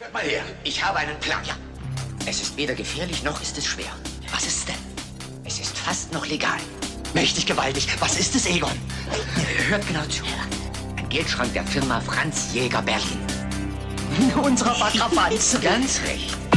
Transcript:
Zeig mal her. Ich habe einen Plan. Ja. Es ist weder gefährlich, noch ist es schwer. Was ist es denn? Es ist fast noch legal. Mächtig gewaltig. Was ist es, Egon? Hört genau zu. Ein Geldschrank der Firma Franz Jäger Berlin. Unserer Backer Franz. Ganz recht.